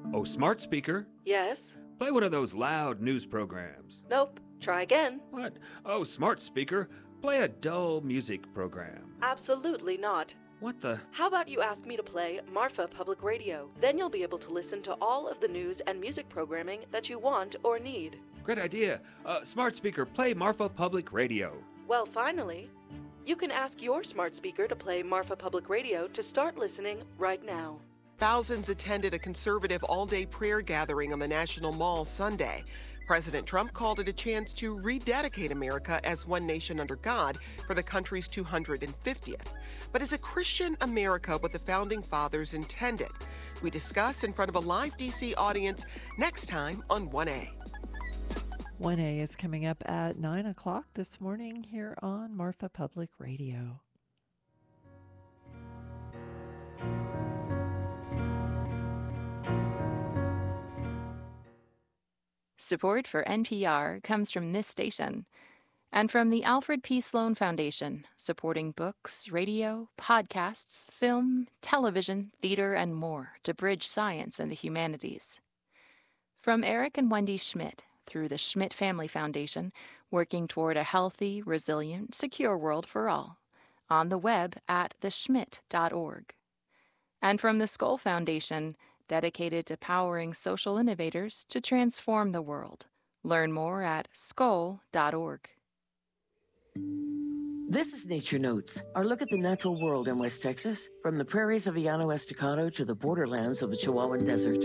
Oh, smart speaker, Yes? play one of those loud news programs. Nope. Try again. What? Oh, smart speaker, play a dull music program. Absolutely not. What the? How about you ask me to play Marfa Public Radio? Then you'll be able to listen to all of the news and music programming that you want or need. Great idea. Smart speaker, play Marfa Public Radio. Well, finally, you can ask your smart speaker to play Marfa Public Radio to start listening right now. Thousands attended a conservative all-day prayer gathering on the National Mall Sunday. President Trump called it a chance to rededicate America as one nation under God for the country's 250th. But is a Christian America what the Founding Fathers intended? We discuss in front of a live D.C. audience next time on 1A. 1A is coming up at 9 o'clock this morning here on Marfa Public Radio. Support for NPR comes from this station and from the Alfred P. Sloan Foundation, supporting books, radio, podcasts, film, television, theater, and more to bridge science and the humanities. From Eric and Wendy Schmidt through the Schmidt Family Foundation, working toward a healthy, resilient, secure world for all, on the web at theschmidt.org. And from the Skoll Foundation, dedicated to powering social innovators to transform the world. Learn more at skoll.org. This is Nature Notes, our look at the natural world in West Texas, from the prairies of Llano Estacado to the borderlands of the Chihuahuan Desert.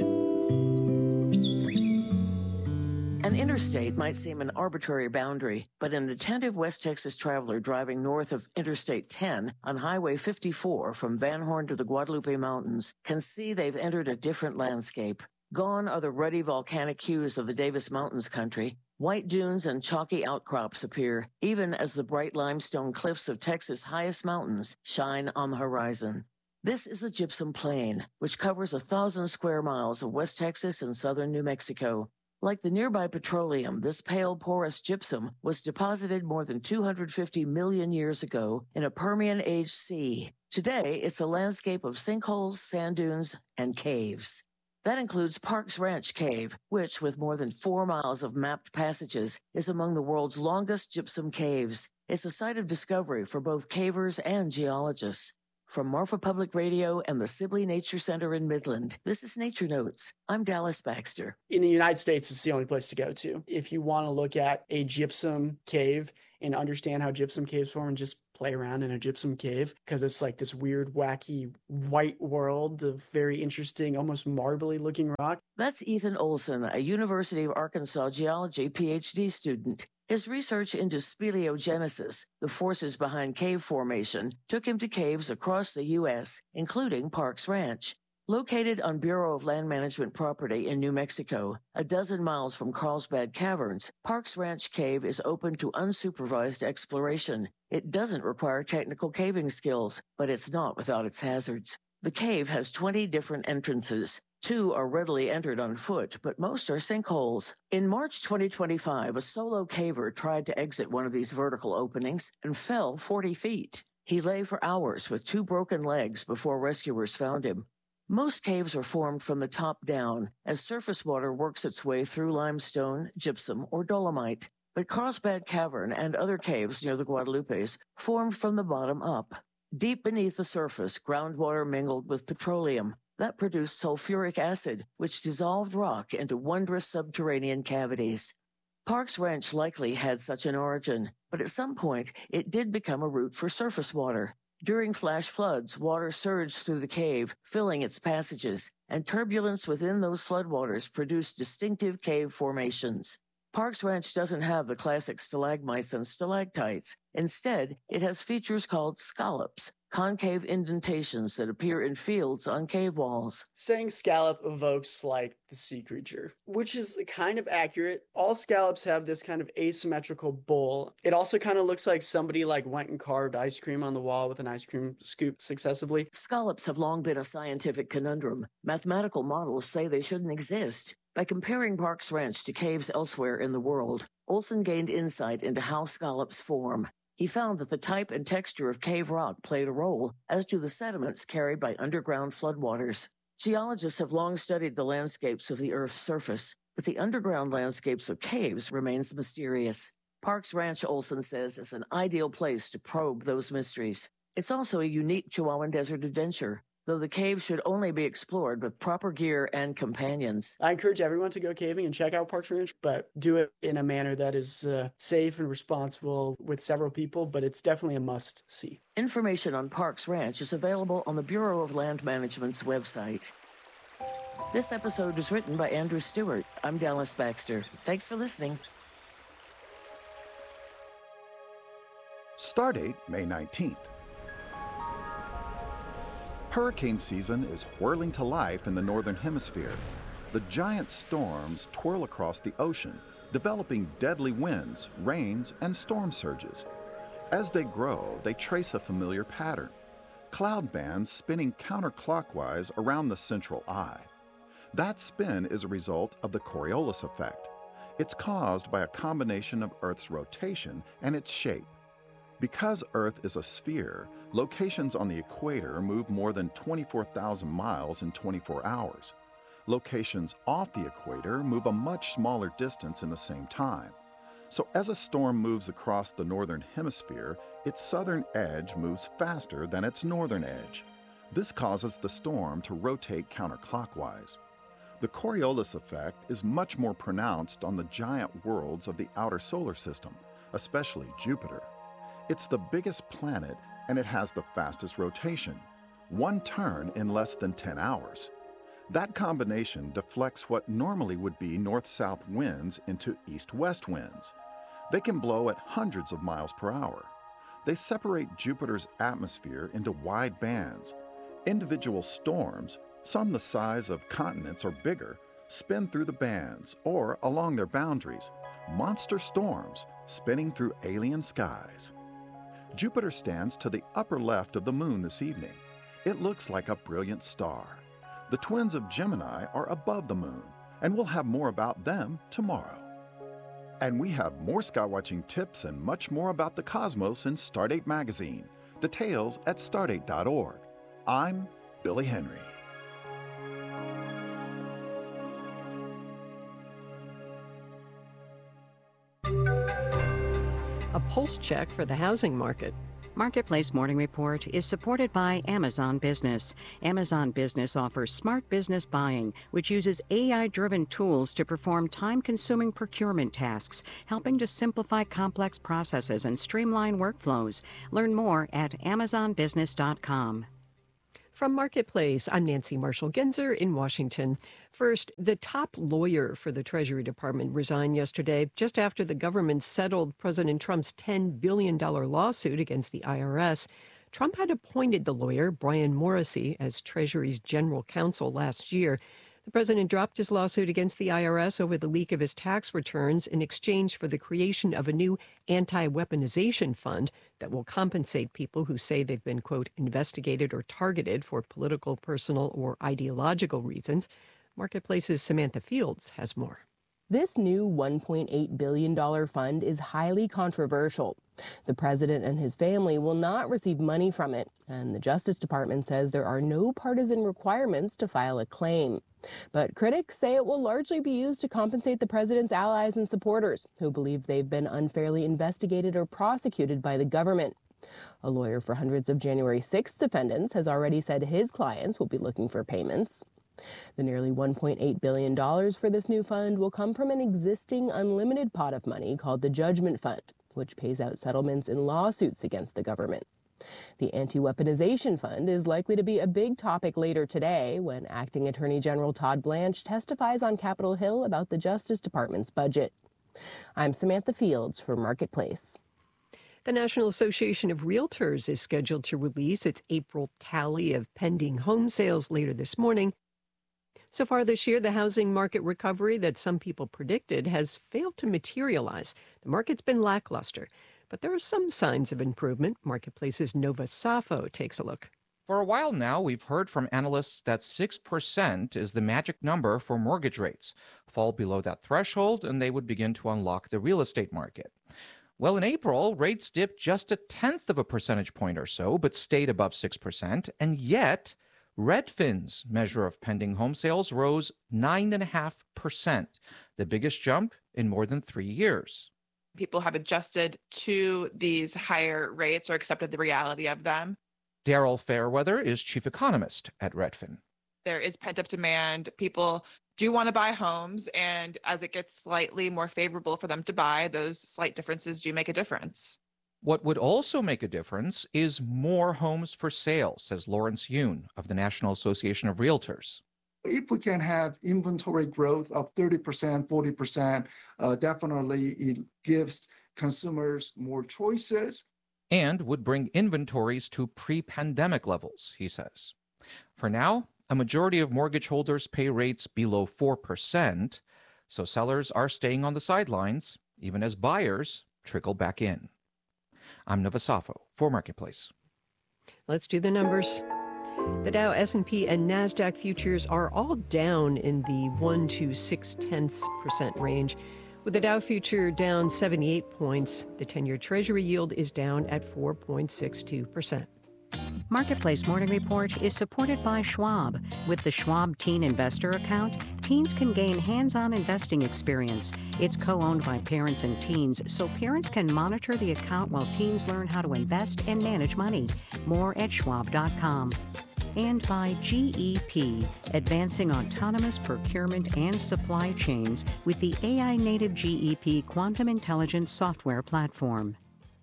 An interstate might seem an arbitrary boundary, but an attentive West Texas traveler driving north of Interstate 10 on Highway 54 from Van Horn to the Guadalupe Mountains can see they've entered a different landscape. Gone are the ruddy volcanic hues of the Davis Mountains country. White dunes and chalky outcrops appear, even as the bright limestone cliffs of Texas' highest mountains shine on the horizon. This is a gypsum plain, which covers 1,000 square miles of West Texas and southern New Mexico. Like the nearby petroleum, this pale, porous gypsum was deposited more than 250 million years ago in a Permian-age sea. Today, it's a landscape of sinkholes, sand dunes, and caves. That includes Parks Ranch Cave, which, with more than 4 miles of mapped passages, is among the world's longest gypsum caves. It's a site of discovery for both cavers and geologists. From Marfa Public Radio and the Sibley Nature Center in Midland, this is Nature Notes. I'm Dallas Baxter. In the United States, it's the only place to go to. If you want to look at a gypsum cave and understand how gypsum caves form and just play around in a gypsum cave, because it's like this weird, wacky, white world of very interesting, almost marbly looking rock. That's Ethan Olson, a University of Arkansas geology PhD student. His research into speleogenesis, the forces behind cave formation, took him to caves across the U.S., including Parks Ranch. Located on Bureau of Land Management property in New Mexico, a dozen miles from Carlsbad Caverns, Parks Ranch Cave is open to unsupervised exploration. It doesn't require technical caving skills, but it's not without its hazards. The cave has 20 different entrances. 2 are readily entered on foot, but most are sinkholes. In March 2025, a solo caver tried to exit one of these vertical openings and fell 40 feet. He lay for hours with 2 broken legs before rescuers found him. Most caves are formed from the top down as surface water works its way through limestone, gypsum, or dolomite. But Carlsbad Cavern and other caves near the Guadalupes formed from the bottom up. Deep beneath the surface, groundwater mingled with petroleum. That produced sulfuric acid, which dissolved rock into wondrous subterranean cavities. Parks Ranch likely had such an origin, but at some point it did become a route for surface water. During flash floods, water surged through the cave, filling its passages, and turbulence within those floodwaters produced distinctive cave formations. Parks Ranch doesn't have the classic stalagmites and stalactites. Instead, it has features called scallops, concave indentations that appear in fields on cave walls. Saying scallop evokes like the sea creature, which is kind of accurate. All scallops have this kind of asymmetrical bowl. It also kind of looks like somebody went and carved ice cream on the wall with an ice cream scoop successively. Scallops have long been a scientific conundrum. Mathematical models say they shouldn't exist. By comparing Parks Ranch to caves elsewhere in the world, Olson gained insight into how scallops form. He found that the type and texture of cave rock played a role, as do the sediments carried by underground floodwaters. Geologists have long studied the landscapes of the Earth's surface, but the underground landscapes of caves remains mysterious. Parks Ranch, Olson says, is an ideal place to probe those mysteries. It's also a unique Chihuahuan desert adventure, though the cave should only be explored with proper gear and companions. I encourage everyone to go caving and check out Parks Ranch, but do it in a manner that is safe and responsible with several people, but it's definitely a must-see. Information on Parks Ranch is available on the Bureau of Land Management's website. This episode was written by Andrew Stewart. I'm Dallas Baxter. Thanks for listening. Stardate, May 19th. Hurricane season is whirling to life in the Northern Hemisphere. The giant storms twirl across the ocean, developing deadly winds, rains, and storm surges. As they grow, they trace a familiar pattern: cloud bands spinning counterclockwise around the central eye. That spin is a result of the Coriolis effect. It's caused by a combination of Earth's rotation and its shape. Because Earth is a sphere, locations on the equator move more than 24,000 miles in 24 hours. Locations off the equator move a much smaller distance in the same time. So as a storm moves across the northern hemisphere, its southern edge moves faster than its northern edge. This causes the storm to rotate counterclockwise. The Coriolis effect is much more pronounced on the giant worlds of the outer solar system, especially Jupiter. It's the biggest planet, and it has the fastest rotation, one turn in less than 10 hours. That combination deflects what normally would be north-south winds into east-west winds. They can blow at hundreds of miles per hour. They separate Jupiter's atmosphere into wide bands. Individual storms, some the size of continents or bigger, spin through the bands or along their boundaries. Monster storms spinning through alien skies. Jupiter stands to the upper left of the moon this evening. It looks like a brilliant star. The twins of Gemini are above the moon, and we'll have more about them tomorrow. And we have more skywatching tips and much more about the cosmos in Stardate magazine. Details at stardate.org. I'm Billy Henry. A pulse check for the housing market. Marketplace Morning Report is supported by Amazon Business. Amazon Business offers smart business buying, which uses AI-driven tools to perform time-consuming procurement tasks, helping to simplify complex processes and streamline workflows. Learn more at amazonbusiness.com. From Marketplace, I'm Nancy Marshall-Genzer in Washington. First, the top lawyer for the Treasury Department resigned yesterday just after the government settled President Trump's $10 billion lawsuit against the IRS. Trump had appointed the lawyer, Brian Morrissey, as Treasury's general counsel last year. The president dropped his lawsuit against the IRS over the leak of his tax returns in exchange for the creation of a new anti-weaponization fund that will compensate people who say they've been, quote, investigated or targeted for political, personal, or ideological reasons. Marketplace's Samantha Fields has more. This new $1.8 billion fund is highly controversial. The president and his family will not receive money from it, and the Justice Department says there are no partisan requirements to file a claim. But critics say it will largely be used to compensate the president's allies and supporters who believe they've been unfairly investigated or prosecuted by the government. A lawyer for hundreds of January 6th defendants has already said his clients will be looking for payments. The nearly $1.8 billion for this new fund will come from an existing unlimited pot of money called the Judgment Fund, which pays out settlements in lawsuits against the government. The Anti-Weaponization Fund is likely to be a big topic later today when Acting Attorney General Todd Blanche testifies on Capitol Hill about the Justice Department's budget. I'm Samantha Fields for Marketplace. The National Association of Realtors is scheduled to release its April tally of pending home sales later this morning. So far this year, the housing market recovery that some people predicted has failed to materialize. The market's been lackluster, but there are some signs of improvement. Marketplace's Nova Safo takes a look. For a while now, we've heard from analysts that 6% is the magic number for mortgage rates. Fall below that threshold, and they would begin to unlock the real estate market. Well, in April, rates dipped just 0.1 percentage point or so, but stayed above 6%, and yet Redfin's measure of pending home sales rose 9.5%, the biggest jump in more than 3 years. People have adjusted to these higher rates or accepted the reality of them. Daryl Fairweather is chief economist at Redfin. There is pent-up demand. People do want to buy homes, and as it gets slightly more favorable for them to buy, those slight differences do make a difference. What would also make a difference is more homes for sale, says Lawrence Yoon of the National Association of Realtors. If we can have inventory growth of 30%, 40%, definitely it gives consumers more choices. And would bring inventories to pre-pandemic levels, he says. For now, a majority of mortgage holders pay rates below 4%, so sellers are staying on the sidelines, even as buyers trickle back in. I'm Nova Safo for Marketplace. Let's do the numbers. The Dow, S&P, and NASDAQ futures are all down in the 1 to 0.6% range. With the Dow future down 78 points, the 10-year Treasury yield is down at 4.62%. Marketplace Morning Report is supported by Schwab. With the Schwab Teen Investor Account, teens can gain hands-on investing experience. It's co-owned by parents and teens, so parents can monitor the account while teens learn how to invest and manage money. More at schwab.com. And by GEP, advancing autonomous procurement and supply chains with the AI-native GEP Quantum Intelligence software platform.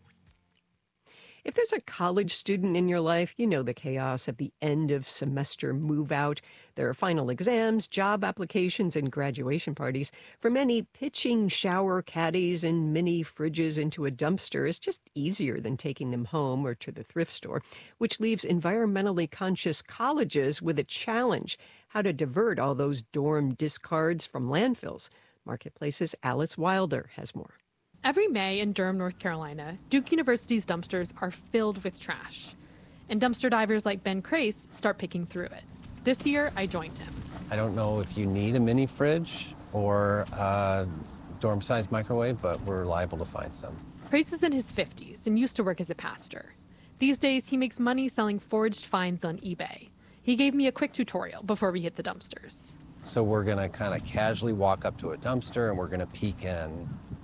If there's a college student in your life, you know the chaos of the end of semester move out. There are final exams, job applications, and graduation parties. For many, pitching shower caddies and mini fridges into a dumpster is just easier than taking them home or to the thrift store, which leaves environmentally conscious colleges with a challenge: how to divert all those dorm discards from landfills. Marketplace's Alice Wilder has more. Every May in Durham, North Carolina, Duke University's dumpsters are filled with trash. And dumpster divers like Ben Crace start picking through it. This year, I joined him. I don't know if you need a mini fridge or a dorm-sized microwave, but we're liable to find some. Crace is in his 50s and used to work as a pastor. These days, he makes money selling foraged finds on eBay. He gave me a quick tutorial before we hit the dumpsters. So we're going to kind of casually walk up to a dumpster and we're going to peek in.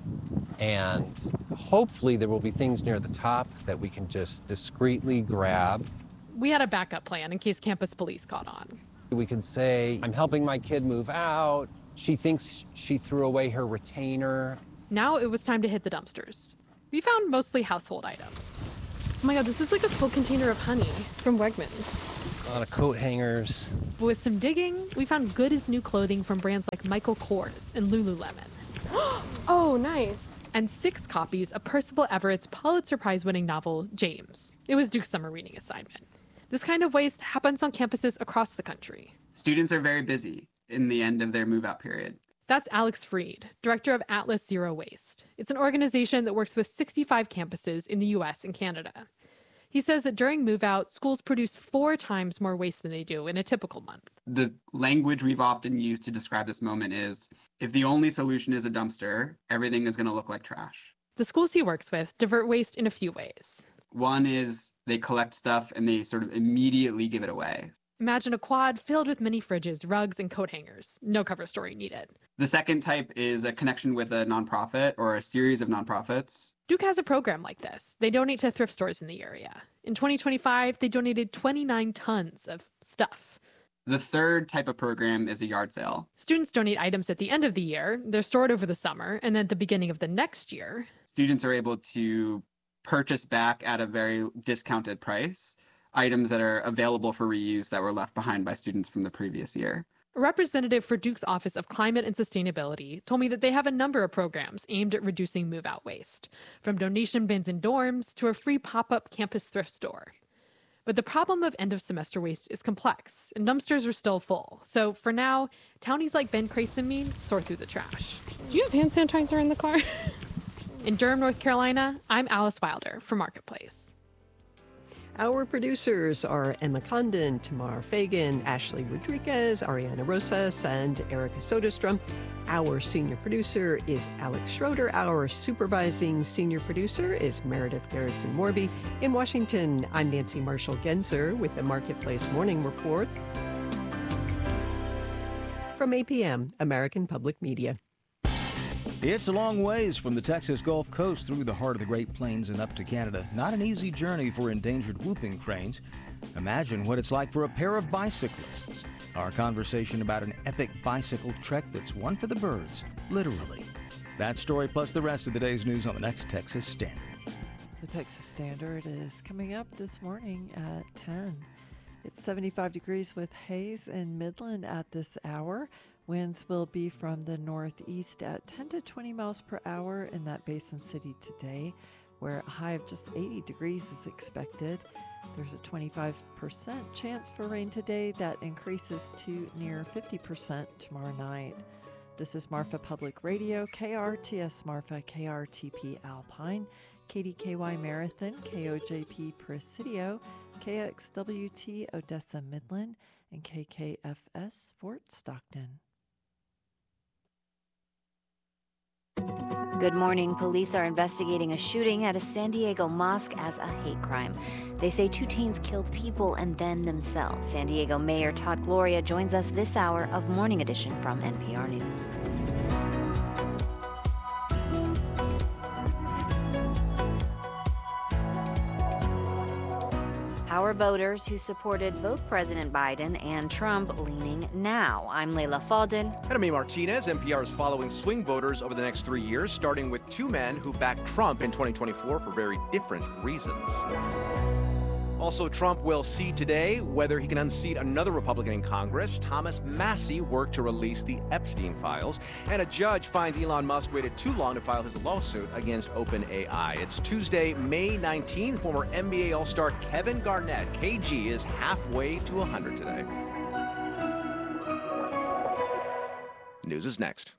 And hopefully there will be things near the top that we can just discreetly grab. We had a backup plan in case campus police caught on. We could say, I'm helping my kid move out. She thinks she threw away her retainer. Now it was time to hit the dumpsters. We found mostly household items. Oh my God, this is like a full container of honey from Wegmans. A lot of coat hangers. But with some digging, we found good as new clothing from brands like Michael Kors and Lululemon. Oh, nice. And 6 copies of Percival Everett's Pulitzer Prize-winning novel, James. It was Duke's summer reading assignment. This kind of waste happens on campuses across the country. Students are very busy in the end of their move-out period. That's Alex Freed, director of Atlas Zero Waste. It's an organization that works with 65 campuses in the U.S. and Canada. He says that during move-out, schools produce 4 times more waste than they do in a typical month. The language we've often used to describe this moment is, if the only solution is a dumpster, everything is going to look like trash. The schools he works with divert waste in a few ways. One is they collect stuff and they sort of immediately give it away. Imagine a quad filled with mini fridges, rugs, and coat hangers. No cover story needed. The second type is a connection with a nonprofit or a series of nonprofits. Duke has a program like this. They donate to thrift stores in the area. In 2025, they donated 29 tons of stuff. The third type of program is a yard sale. Students donate items at the end of the year. They're stored over the summer, and then at the beginning of the next year, students are able to purchase back at a very discounted price items that are available for reuse that were left behind by students from the previous year. A representative for Duke's Office of Climate and Sustainability told me that they have a number of programs aimed at reducing move-out waste, from donation bins in dorms to a free pop-up campus thrift store. But the problem of end-of-semester waste is complex, and dumpsters are still full. So for now, townies like Ben Crace and me sort through the trash. Do you have hand sanitizer in the car? In Durham, North Carolina, I'm Alice Wilder for Marketplace. Our producers are Emma Condon, Tamar Fagan, Ashley Rodriguez, Ariana Rosas, and Erica Soderstrom. Our senior producer is Alex Schroeder. Our supervising senior producer is Meredith Gerritsen-Morby. In Washington, I'm Nancy Marshall-Genzer with the Marketplace Morning Report. From APM, American Public Media. It's a long ways from the Texas Gulf Coast through the heart of the Great Plains and up to Canada. Not an easy journey for endangered whooping cranes. Imagine what it's like for a pair of bicyclists. Our conversation about an epic bicycle trek that's one for the birds, literally. That story plus the rest of the day's news on the next Texas Standard. The Texas Standard is coming up this morning at 10. It's 75 degrees with haze in Midland at this hour. Winds will be from the northeast at 10 to 20 miles per hour in that Basin City today, where a high of just 80 degrees is expected. There's a 25% chance for rain today that increases to near 50% tomorrow night. This is Marfa Public Radio, KRTS Marfa, KRTP Alpine, KDKY Marathon, KOJP Presidio, KXWT Odessa Midland, and KKFS Fort Stockton. Good morning. Police are investigating a shooting at a San Diego mosque as a hate crime. They say two teens killed people and then themselves. San Diego Mayor Todd Gloria joins us this hour of Morning Edition from NPR News. Our voters who supported both President Biden and Trump leaning now. I'm Leila Fadel. And I'm Amy Martinez. NPR is following swing voters over the next 3 years, starting with two men who backed Trump in 2024 for very different reasons. Also, Trump will see today whether he can unseat another Republican in Congress. Thomas Massie worked to release the Epstein files, and a judge finds Elon Musk waited too long to file his lawsuit against OpenAI. It's Tuesday, May 19th. Former NBA All-Star Kevin Garnett, KG, is halfway to 100 today. News is next.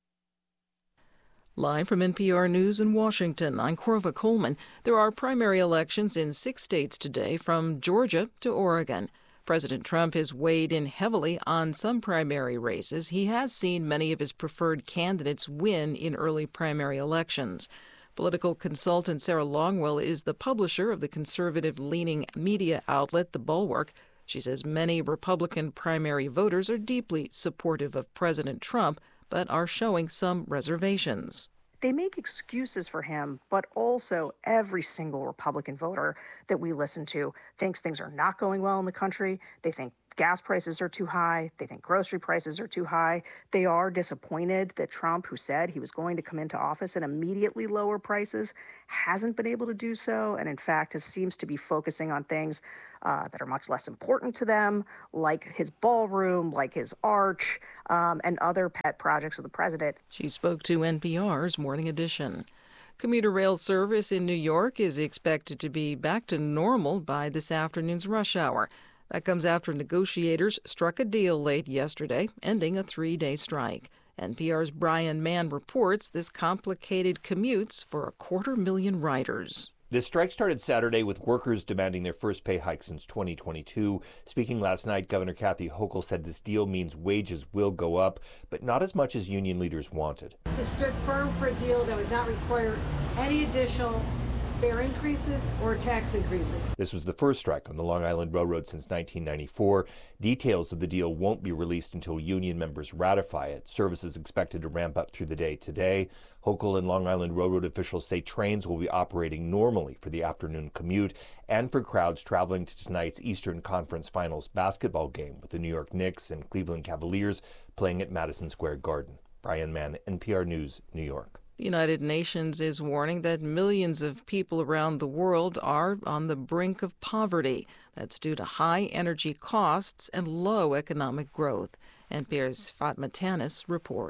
Live from NPR News in Washington, I'm Corva Coleman. There are primary elections in 6 states today, from Georgia to Oregon. President Trump has weighed in heavily on some primary races. He has seen many of his preferred candidates win in early primary elections. Political consultant Sarah Longwell is the publisher of the conservative-leaning media outlet The Bulwark. She says many Republican primary voters are deeply supportive of President Trump, but are showing some reservations. They make excuses for him, but also every single Republican voter that we listen to thinks things are not going well in the country. They think gas prices are too high. They think grocery prices are too high. They are disappointed that Trump, who said he was going to come into office and immediately lower prices, hasn't been able to do so, and in fact seems to be focusing on things that are much less important to them, like his ballroom, like his arch, and other pet projects of the president. She spoke to NPR's Morning Edition. Commuter rail service in New York is expected to be back to normal by this afternoon's rush hour. That comes after negotiators struck a deal late yesterday, ending a 3-day strike. NPR's Brian Mann reports this complicated commutes for 250,000 riders. The strike started Saturday with workers demanding their first pay hike since 2022. Speaking last night, Governor Kathy Hochul said this deal means wages will go up, but not as much as union leaders wanted. They stood firm for a deal that would not require any additional fare increases or tax increases. This was the first strike on the Long Island Railroad since 1994. Details of the deal won't be released until union members ratify it. Service is expected to ramp up through the day today. Hochul and Long Island Railroad officials say trains will be operating normally for the afternoon commute and for crowds traveling to tonight's Eastern Conference Finals basketball game with the New York Knicks and Cleveland Cavaliers playing at Madison Square Garden. Brian Mann, NPR News, New York. The United Nations is warning that millions of people around the world are on the brink of poverty. That's due to high energy costs and low economic growth. NPR's Fatma Tanis reports.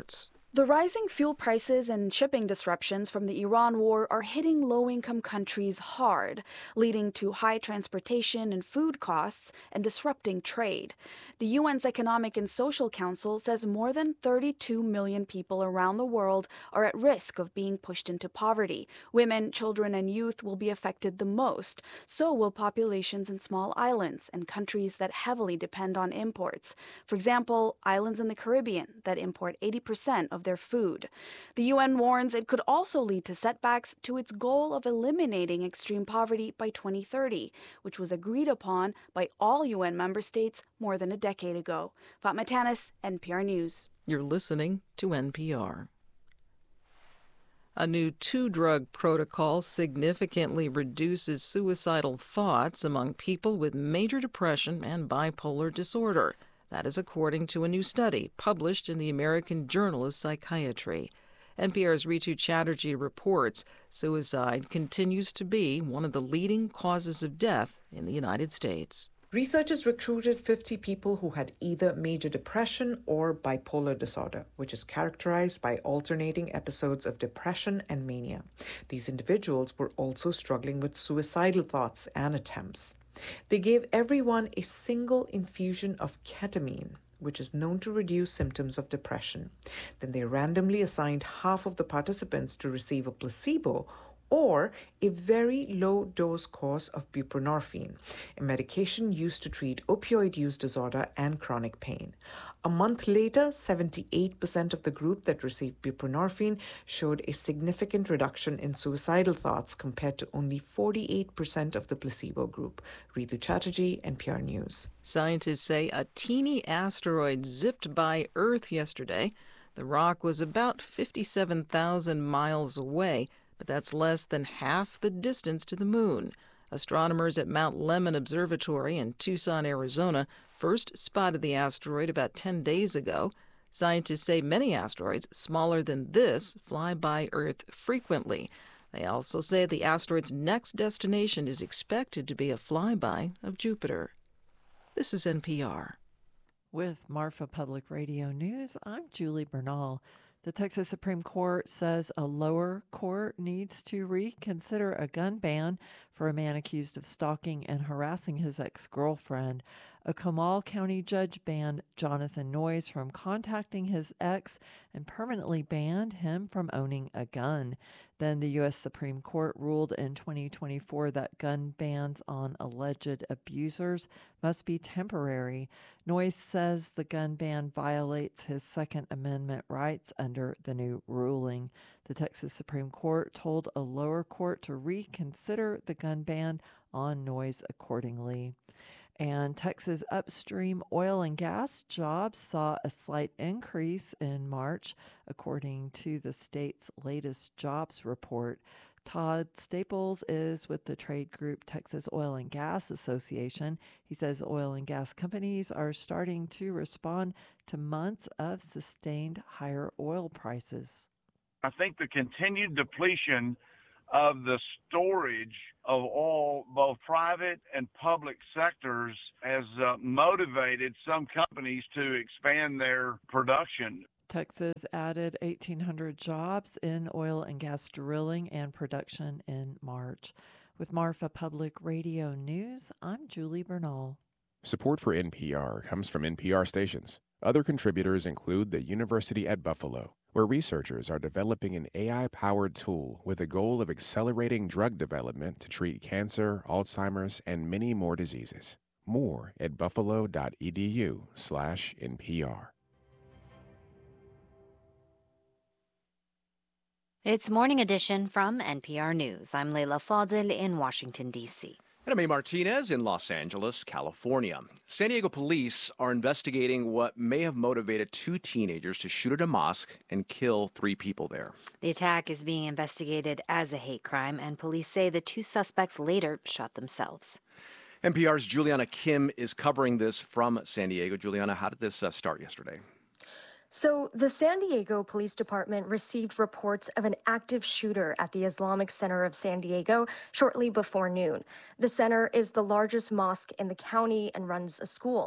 The rising fuel prices and shipping disruptions from the Iran war are hitting low-income countries hard, leading to high transportation and food costs and disrupting trade. The UN's Economic and Social Council says more than 32 million people around the world are at risk of being pushed into poverty. Women, children, and youth will be affected the most. So will populations in small islands and countries that heavily depend on imports. For example, islands in the Caribbean that import 80% of their food. The UN warns it could also lead to setbacks to its goal of eliminating extreme poverty by 2030, which was agreed upon by all UN member states more than a decade ago. Fatma Tanis, NPR News. You're listening to NPR. A new two-drug protocol significantly reduces suicidal thoughts among people with major depression and bipolar disorder. That is according to a new study published in the American Journal of Psychiatry. NPR's Ritu Chatterjee reports suicide continues to be one of the leading causes of death in the United States. Researchers recruited 50 people who had either major depression or bipolar disorder, which is characterized by alternating episodes of depression and mania. These individuals were also struggling with suicidal thoughts and attempts. They gave everyone a single infusion of ketamine, which is known to reduce symptoms of depression. Then they randomly assigned half of the participants to receive a placebo or a very low dose course of buprenorphine, a medication used to treat opioid use disorder and chronic pain. A month later, 78% of the group that received buprenorphine showed a significant reduction in suicidal thoughts compared to only 48% of the placebo group. Ritu Chatterjee, NPR News. Scientists say a teeny asteroid zipped by Earth yesterday. The rock was about 57,000 miles away, but that's less than half the distance to the moon. Astronomers at Mount Lemmon Observatory in Tucson, Arizona, first spotted the asteroid about 10 days ago. Scientists say many asteroids smaller than this fly by Earth frequently. They also say the asteroid's next destination is expected to be a flyby of Jupiter. This is NPR. With Marfa Public Radio News, I'm Julie Bernal. The Texas Supreme Court says a lower court needs to reconsider a gun ban for a man accused of stalking and harassing his ex-girlfriend. A Comal County judge banned Jonathan Noyes from contacting his ex and permanently banned him from owning a gun. Then the U.S. Supreme Court ruled in 2024 that gun bans on alleged abusers must be temporary. Noyes says the gun ban violates his Second Amendment rights under the new ruling. The Texas Supreme Court told a lower court to reconsider the gun ban on Noyes accordingly. And Texas upstream oil and gas jobs saw a slight increase in March, according to the state's latest jobs report. Todd Staples is with the trade group Texas Oil and Gas Association. He says oil and gas companies are starting to respond to months of sustained higher oil prices. I think the continued depletion of the storage of oil, both private and public sectors, has motivated some companies to expand their production. Texas added 1,800 jobs in oil and gas drilling and production in March. With Marfa Public Radio News, I'm Julie Bernal. Support for NPR comes from NPR stations. Other contributors include the University at Buffalo, where researchers are developing an AI-powered tool with the goal of accelerating drug development to treat cancer, Alzheimer's, and many more diseases. More at buffalo.edu/NPR. It's Morning Edition from NPR News. I'm Leila Fadel in Washington, D.C. And I'm A. Martinez in Los Angeles, California. San Diego police are investigating what may have motivated two teenagers to shoot at a mosque and kill 3 people there. The attack is being investigated as a hate crime, and police say the 2 suspects later shot themselves. NPR's Juliana Kim is covering this from San Diego. Juliana, how did this start yesterday? So the San Diego Police Department received reports of an active shooter at the Islamic Center of San Diego shortly before noon. The center is the largest mosque in the county and runs a school.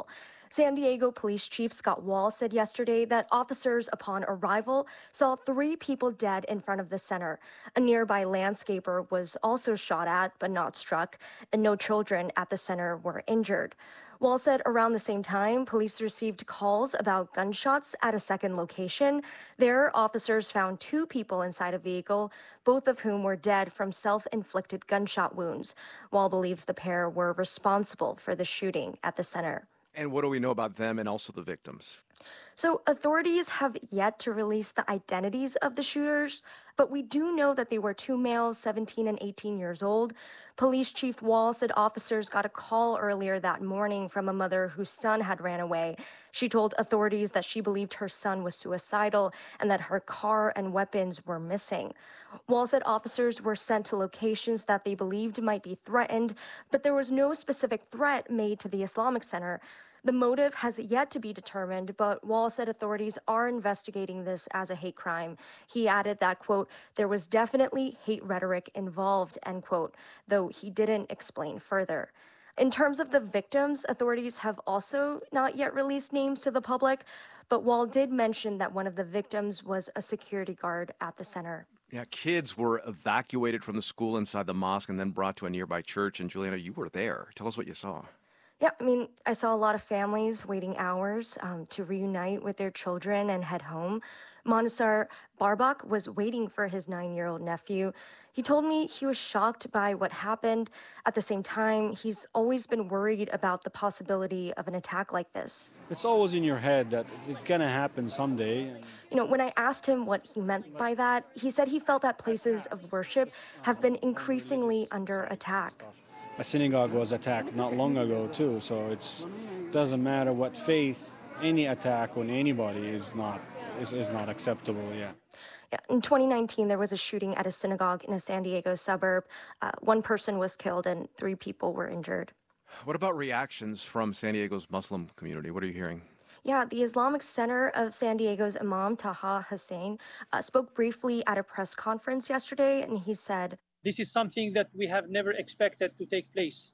San Diego Police Chief Scott Wall said yesterday that officers upon arrival saw 3 people dead in front of the center. A nearby landscaper was also shot at but not struck, and no children at the center were injured. Wall said around the same time, police received calls about gunshots at a second location. There, officers found 2 people inside a vehicle, both of whom were dead from self-inflicted gunshot wounds. Wall believes the pair were responsible for the shooting at the center. And what do we know about them and also the victims? So authorities have yet to release the identities of the shooters, but we do know that they were 2 males, 17 and 18 years old. Police Chief Wall said officers got a call earlier that morning from a mother whose son had ran away. She told authorities that she believed her son was suicidal and that her car and weapons were missing. Wall said officers were sent to locations that they believed might be threatened, but there was no specific threat made to the Islamic Center. The motive has yet to be determined, but Wall said authorities are investigating this as a hate crime. He added that, quote, there was definitely hate rhetoric involved, end quote, though he didn't explain further. In terms of the victims, authorities have also not yet released names to the public, but Wall did mention that one of the victims was a security guard at the center. Yeah, kids were evacuated from the school inside the mosque and then brought to a nearby church. And Juliana, you were there. Tell us what you saw. Yeah, I mean, I saw a lot of families waiting hours to reunite with their children and head home. Monisar Barbak was waiting for his 9-year-old nephew. He told me he was shocked by what happened. At the same time, he's always been worried about the possibility of an attack like this. It's always in your head that it's going to happen someday. You know, when I asked him what he meant by that, he said he felt that places of worship have been increasingly under attack. A synagogue was attacked not long ago too, so it doesn't matter what faith, any attack on anybody is not acceptable. Yeah. In 2019, there was a shooting at a synagogue in a San Diego suburb. 1 person was killed and 3 people were injured. What about reactions from San Diego's Muslim community? What are you hearing? Yeah, the Islamic Center of San Diego's Imam Taha Hussein spoke briefly at a press conference yesterday, and he said, this is something that we have never expected to take place.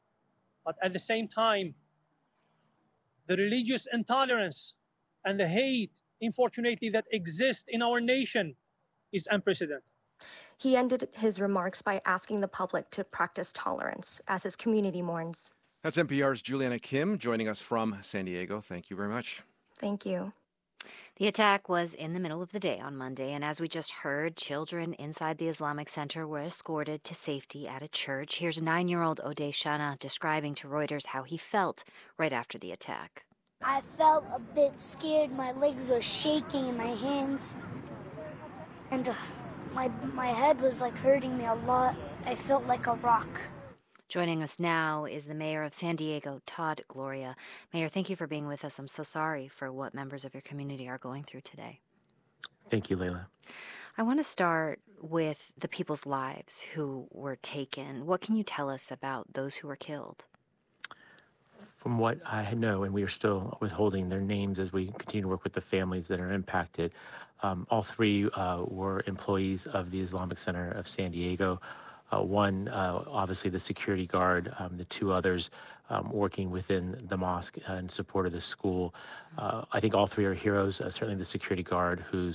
But at the same time, the religious intolerance and the hate, unfortunately, that exists in our nation is unprecedented. He ended his remarks by asking the public to practice tolerance as his community mourns. That's NPR's Juliana Kim joining us from San Diego. Thank you very much. Thank you. The attack was in the middle of the day on Monday, and as we just heard, children inside the Islamic Center were escorted to safety at a church. Here's 9-year-old Odeh Shana describing to Reuters how he felt right after the attack. I felt a bit scared. My legs were shaking in my hands, and my head was like hurting me a lot. I felt like a rock. Joining us now is the mayor of San Diego, Todd Gloria. Mayor, thank you for being with us. I'm so sorry for what members of your community are going through today. Thank you, Layla. I want to start with the people's lives who were taken. What can you tell us about those who were killed? From what I know, and we are still withholding their names as we continue to work with the families that are impacted, all 3 were employees of the Islamic Center of San Diego. One, obviously the security guard, the 2 others working within the mosque in support of the school. I think all 3 are heroes, certainly the security guard who's